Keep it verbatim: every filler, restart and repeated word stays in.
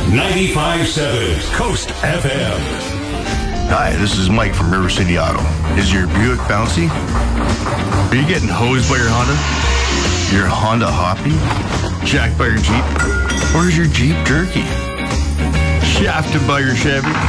ninety-five point seven Coast F M. Hi, this is Mike from River City Auto. Is your Buick bouncy? Are you getting hosed by your Honda? Your Honda hoppy? Jacked by your Jeep? Or is your Jeep jerky? Shafted by your Chevy?